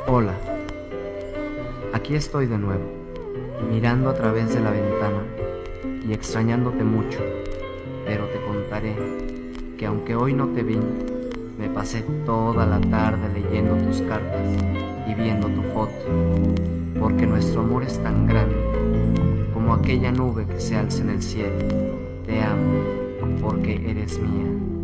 Hola, aquí estoy de nuevo, mirando a través de la ventana y extrañándote mucho, pero te contaré que aunque hoy no te vi, me pasé toda la tarde leyendo tus cartas y viendo tu foto, porque nuestro amor es tan grande como aquella nube que se alza en el cielo. Te amo porque eres mía.